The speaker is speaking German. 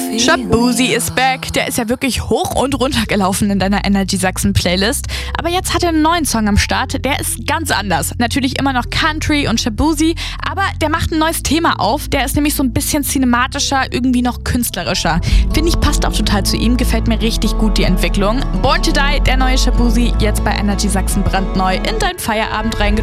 Shaboozey is back. Der ist ja wirklich hoch und runter gelaufen in deiner Energy Sachsen Playlist. Aber jetzt hat er einen neuen Song am Start. Der ist ganz anders. Natürlich immer noch Country und Shaboozey, aber der macht ein neues Thema auf. Der ist nämlich so ein bisschen cinematischer, irgendwie noch künstlerischer. Finde ich, passt auch total zu ihm. Gefällt mir richtig gut die Entwicklung. Born to Die, der neue Shaboozey, jetzt bei Energy Sachsen brandneu in dein Feierabend reingenommen.